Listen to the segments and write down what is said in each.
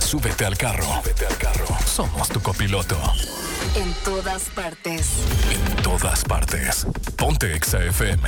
Súbete al carro. Somos tu copiloto. En todas partes. En todas partes. Ponte Exa FM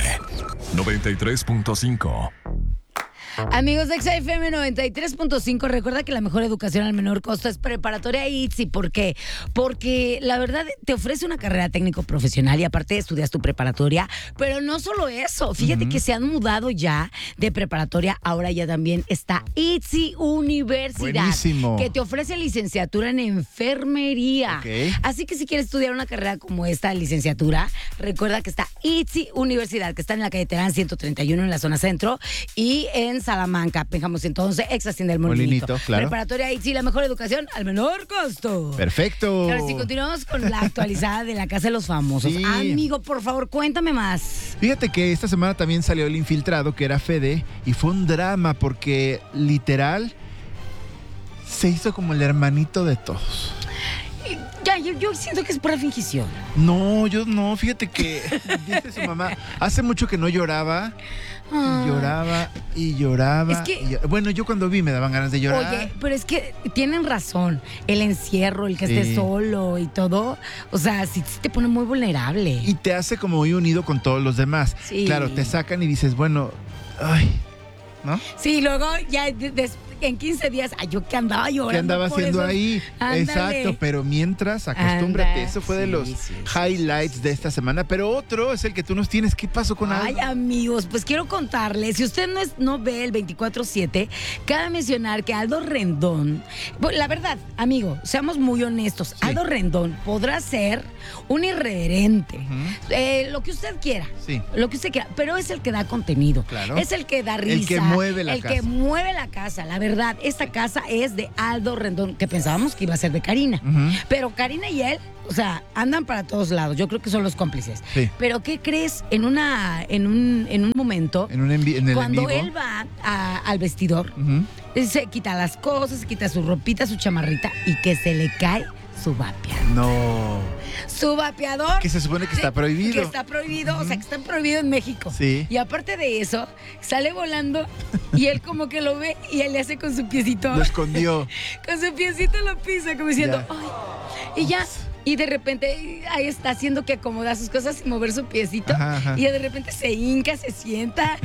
93.5. Amigos de Exa FM 93.5, recuerda que la mejor educación al menor costo es Preparatoria ITZY. ¿Por qué? Porque la verdad te ofrece una carrera técnico profesional y aparte estudias tu preparatoria, pero no solo eso, fíjate que se han mudado ya de preparatoria, ahora ya también está ITZY Universidad. Buenísimo. Que te ofrece licenciatura en enfermería. Ok. Así que si quieres estudiar una carrera como esta, licenciatura, recuerda que está ITZY Universidad, que está en la calle Terán 131 en la zona centro y en Salamanca, Pénjamo 111, ex Hacienda del Molinito. Claro. Preparatoria ITZY, la mejor educación al menor costo. Perfecto. Ahora sí, continuamos con la actualizada de la Casa de los Famosos. Sí. Amigo, por favor, cuéntame más. Fíjate que esta semana también salió el infiltrado, que era Fede, y fue un drama porque literal se hizo como el hermanito de todos. Ya, yo siento que es pura fingición. No, yo no, fíjate que dice su mamá, hace mucho que no lloraba. Y lloraba y lloraba. Es que- bueno, yo cuando vi me daban ganas de llorar. Oye, pero es que tienen razón. El encierro, el que Sí. estés solo y todo. O sea, sí te pone muy vulnerable. Y te hace como muy unido con todos los demás. Sí. Claro, te sacan y dices, bueno, ay, ¿no? Sí, luego ya en 15 días, ay, yo que andaba llorando. ¿Qué andaba por haciendo esos- ahí? Ándale. Exacto, pero mientras, acostúmbrate. Anda, Eso fue de sí, los sí, highlights de esta semana. Pero otro es el que tú nos tienes. ¿Qué pasó con Ay, Aldo? amigos, pues quiero contarles, si usted no ve el 24/7, cabe mencionar que Aldo Rendón, pues, la verdad, amigo, seamos muy honestos, Sí. Aldo Rendón podrá ser un irreverente, lo que usted quiera, Sí. lo que usted quiera, pero es el que da contenido, Claro. es el que da risa, El que mueve la el casa. que mueve la casa, la verdad, esta casa es de Aldo Rendón, que pensábamos que iba a ser de Karina, Ujú. pero Karina y él, o sea, andan para todos lados. Yo creo que son los cómplices. Sí. Pero ¿qué crees? En un momento, En el cuando en vivo. él va al vestidor, Ujú. él se quita las cosas, se quita su ropita, su chamarrita y que se le cae su vapeador. No. Su vapeador. Que se supone que está prohibido. Que está prohibido, o sea, que está prohibido en México. Sí. Y aparte de eso, sale volando y él como que lo ve y él le hace con su piecito. Lo escondió. Con su piecito lo pisa, como diciendo, Ya. ay. Y ya. Y de repente ahí está haciendo que acomoda sus cosas y mover su piecito. Ajá, ajá. Y de repente se hinca, se sienta.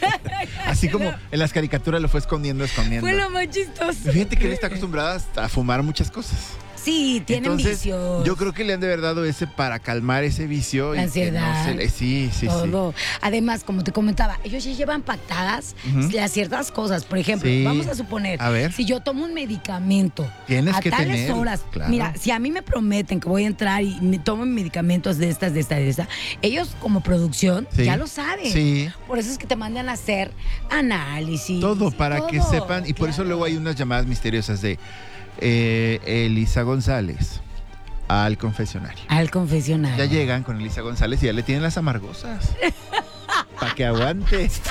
Así como en las caricaturas lo fue escondiendo. Fue lo más chistoso. Fíjate que él está acostumbrado a fumar muchas cosas. Sí, tienen Entonces, vicios. yo creo que le han de haber dado ese para calmar ese vicio. La y que no ansiedad. se le- sí. Todo. Además, como te comentaba, ellos ya llevan pactadas Ujú. las ciertas cosas. Por ejemplo, Sí. vamos a suponer, A ver. si yo tomo un medicamento Tienes a que tales tener, horas, claro. mira, si a mí me prometen que voy a entrar y me toman medicamentos de esta, ellos como producción Sí. ya lo saben. Sí. Por eso es que te mandan a hacer análisis. Todo para que todo, sepan. Y por eso claro. luego hay unas llamadas misteriosas de Elisa González al confesionario. Al confesionario. Ya llegan con Elisa González y ya le tienen las amargosas. Para que aguantes.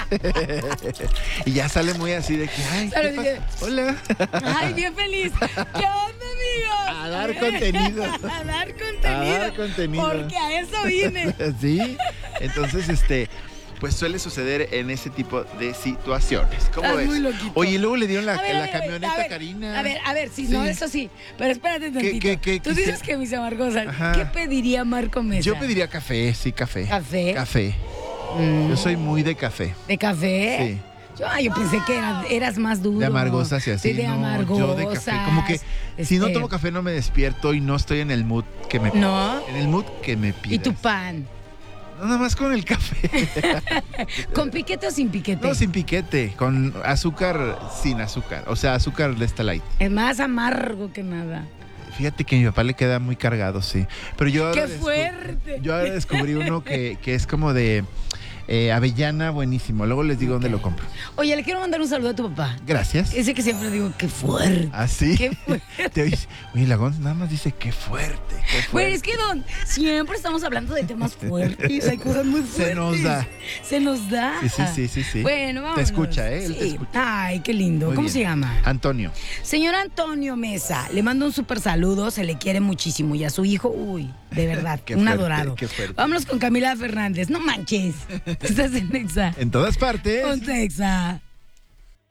Y ya sale muy así de que, ay, Claro, ¿qué pasa? dice, Hola. Ay, bien feliz. ¿Qué onda, amigos? A dar contenido. A dar contenido. A dar contenido. Porque a eso vine. Sí. Entonces, pues suele suceder en ese tipo de situaciones. ¿Cómo Estás ves? muy loquito. Oye, y luego le dieron la, A ver, la a ver, a ver, camioneta a Karina. A ver, sí, Sí. no, eso sí. Pero espérate tantito. qué Tú dices quise- que mis amargosas. Ajá. ¿Qué pediría Marco Mesa? Yo pediría café, sí, café. ¿Café? Café. Mm, Yo soy muy de café. ¿De café? Sí. Yo pensé que eras más duro. De amargosas y así. Sí, de no, amargosas. yo de café. Como que si no este, tomo café no me despierto y no estoy en el mood que me No. En el mood que me pidas. ¿Y tu pan? No, nada más con el café. ¿Con piquete o sin piquete? No, sin piquete. Con azúcar, sin azúcar. O sea, azúcar de esta light. Es más amargo que nada. Fíjate que a mi papá le queda muy cargado, sí. Pero yo ahora ¡Qué fuerte! Yo ahora descubrí uno que es como de avellana, buenísimo. Luego les digo dónde lo compro. Oye, le quiero mandar un saludo a tu papá. Gracias. Ese que siempre digo, qué fuerte. ¿Así? Qué fuerte. Te oyes, oye, la Gonz nada más dice qué fuerte, qué fuerte. Güey, es que siempre estamos hablando de temas fuertes, hay cosas muy fuertes. Se nos da. Se nos da. Sí. Bueno, vamos. Te escucha, ¿eh? Él te escucha. Ay, qué lindo. Muy ¿Cómo bien. se llama? Antonio. Señor Antonio Mesa, le mando un súper saludo, se le quiere muchísimo. Y a su hijo, uy, de verdad, Qué un fuerte, adorado. qué fuerte. Vámonos con Camila Fernández. No manches. Estás en Exa. En todas partes. Ponte Exa.